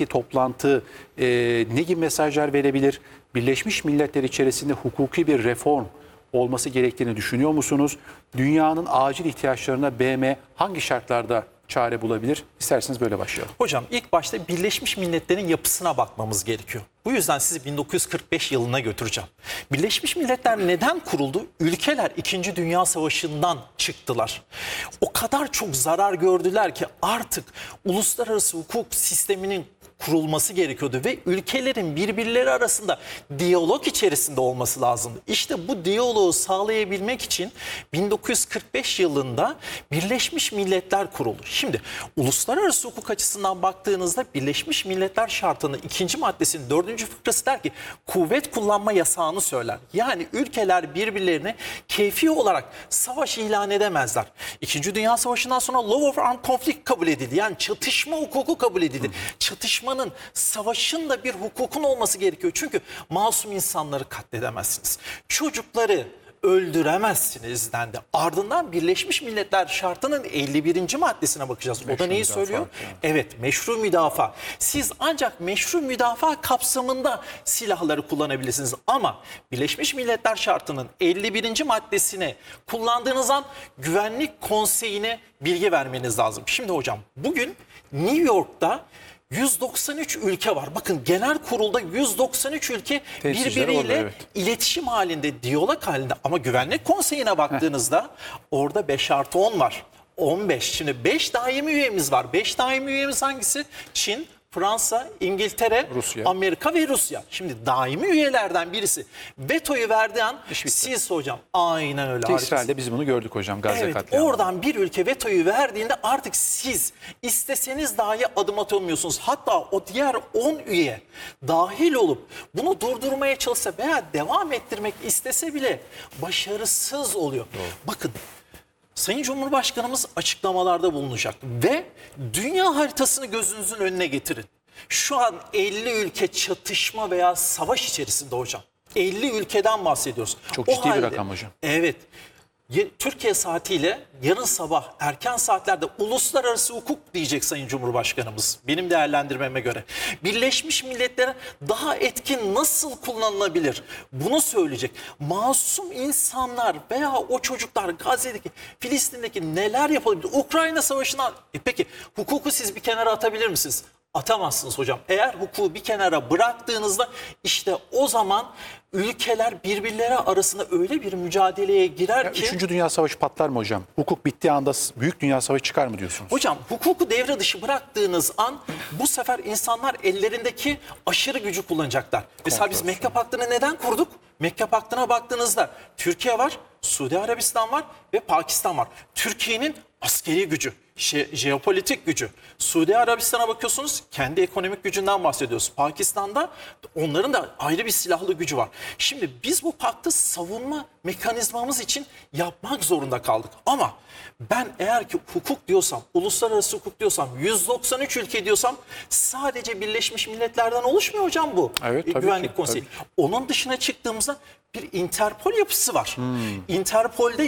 sonraki toplantı ne gibi mesajlar verebilir? Birleşmiş Milletler içerisinde hukuki bir reform olması gerektiğini düşünüyor musunuz? Dünyanın acil ihtiyaçlarına BM hangi şartlarda çare bulabilir? İsterseniz böyle başlayalım. Hocam ilk başta Birleşmiş Milletler'in yapısına bakmamız gerekiyor. Bu yüzden sizi 1945 yılına götüreceğim. Birleşmiş Milletler neden kuruldu? Ülkeler 2. Dünya Savaşı'ndan çıktılar. O kadar çok zarar gördüler ki artık uluslararası hukuk sisteminin kurulması gerekiyordu ve ülkelerin birbirleri arasında diyalog içerisinde olması lazımdı. İşte bu diyaloğu sağlayabilmek için 1945 yılında Birleşmiş Milletler kuruldu. Şimdi uluslararası hukuk açısından baktığınızda Birleşmiş Milletler Şartı'nın 2. maddesinin 4. fıkrası der ki kuvvet kullanma yasağını söyler. Yani ülkeler birbirlerine keyfi olarak savaş ilan edemezler. 2. Dünya Savaşı'ndan sonra Law of Armed Conflict kabul edildi. Yani çatışma hukuku kabul edildi. Çatışmanın, savaşın da bir hukukun olması gerekiyor. Çünkü masum insanları katledemezsiniz. Çocukları öldüremezsiniz dendi. Ardından Birleşmiş Milletler Şartı'nın 51. maddesine bakacağız. O da neyi söylüyor? Evet, meşru müdafaa. Siz ancak meşru müdafaa kapsamında silahları kullanabilirsiniz. Ama Birleşmiş Milletler Şartı'nın 51. maddesine kullandığınız an Güvenlik Konseyi'ne bilgi vermeniz lazım. Şimdi hocam bugün New York'ta 193 ülke var. Bakın genel kurulda 193 ülke birbiriyle iletişim halinde, diyalog halinde. Ama Güvenlik Konseyi'ne baktığınızda orada 5+10 var. 15. Şimdi 5 daimi üyemiz var. 5 daimi üyemiz hangisi? Çin, Fransa, İngiltere, Rusya, Amerika ve Rusya. Şimdi daimi üyelerden birisi vetoyu verdiği an siz hocam aynen öyle. İsrail'de biz bunu gördük hocam. Gazze katliamı. Oradan bir ülke vetoyu verdiğinde artık siz isteseniz dahi adım atamıyorsunuz. Hatta o diğer 10 üye dahil olup bunu durdurmaya çalışsa veya devam ettirmek istese bile başarısız oluyor. Doğru. Bakın Sayın Cumhurbaşkanımız açıklamalarda bulunacak ve dünya haritasını gözünüzün önüne getirin. Şu an 50 ülke çatışma veya savaş içerisinde hocam. 50 ülkeden bahsediyoruz. Çok ciddi bir rakam hocam. Evet. Türkiye saatiyle yarın sabah erken saatlerde uluslararası hukuk diyecek Sayın Cumhurbaşkanımız. Benim değerlendirmeme göre. Birleşmiş Milletler'e daha etkin nasıl kullanılabilir? Bunu söyleyecek. Masum insanlar veya o çocuklar Gazze'deki, Filistin'deki neler yapabilir? Ukrayna Savaşı'na... Peki hukuku siz bir kenara atabilir misiniz? Atamazsınız hocam. Eğer hukuku bir kenara bıraktığınızda işte o zaman ülkeler birbirleri arasında öyle bir mücadeleye girer ki... 3. Dünya Savaşı patlar mı hocam? Hukuk bittiği anda büyük dünya savaşı çıkar mı diyorsunuz? Hocam hukuku devre dışı bıraktığınız an bu sefer insanlar ellerindeki aşırı gücü kullanacaklar. Mesela biz Mekke Paktı'nı neden kurduk? Mekke Paktı'na baktığınızda Türkiye var, Suudi Arabistan var ve Pakistan var. Türkiye'nin askeri gücü, jeopolitik gücü. Suudi Arabistan'a bakıyorsunuz, kendi ekonomik gücünden bahsediyoruz. Pakistan'da onların da ayrı bir silahlı gücü var. Şimdi biz bu paktı savunma mekanizmamız için yapmak zorunda kaldık. Ama ben eğer ki hukuk diyorsam, uluslararası hukuk diyorsam, 193 ülke diyorsam sadece Birleşmiş Milletler'den oluşmuyor hocam bu. Evet, Güvenlik Konseyi. Onun dışına çıktığımızda bir Interpol yapısı var. Interpol'de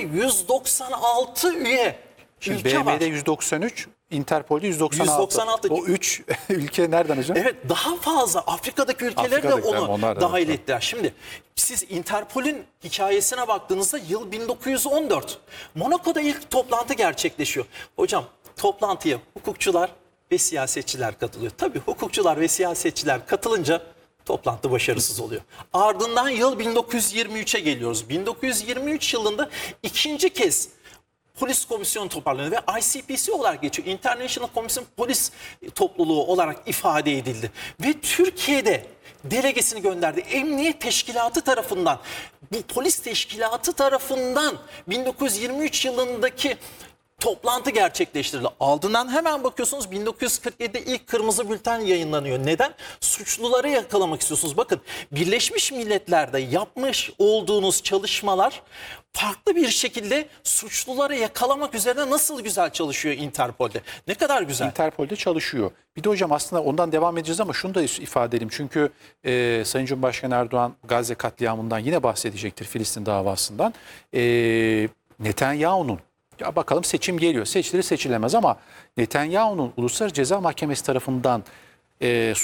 196 üye. Şimdi BM'de 193, Interpol'de 196. O 3 ülke nereden hocam? Evet, daha fazla Afrika'daki ülkeler de onu dahil ettiler. Şimdi siz Interpol'ün hikayesine baktığınızda yıl 1914. Monaco'da ilk toplantı gerçekleşiyor. Hocam toplantıya hukukçular ve siyasetçiler katılıyor. Tabii hukukçular ve siyasetçiler katılınca toplantı başarısız oluyor. Ardından yıl 1923'e geliyoruz. 1923 yılında ikinci kez polis komisyonu toparlanıyor ve ICPC olarak geçiyor. International Commission Polis Topluluğu olarak ifade edildi. Ve Türkiye'de delegesini gönderdi. Emniyet Teşkilatı tarafından, bu polis teşkilatı tarafından 1923 yılındaki toplantı gerçekleştirildi. Ardından hemen bakıyorsunuz 1947'de ilk kırmızı bülten yayınlanıyor. Neden? Suçluları yakalamak istiyorsunuz. Bakın Birleşmiş Milletler'de yapmış olduğunuz çalışmalar farklı bir şekilde suçluları yakalamak üzerine nasıl güzel çalışıyor Interpol'de. Ne kadar güzel. Interpol'de çalışıyor. Bir de hocam aslında ondan devam edeceğiz ama şunu da ifade edelim. Çünkü Sayın Cumhurbaşkanı Erdoğan Gazze katliamından yine bahsedecektir, Filistin davasından. Netanyahu'nun, ya bakalım seçim geliyor, seçilir seçilemez ama Netanyahu'nun Uluslararası Ceza Mahkemesi tarafından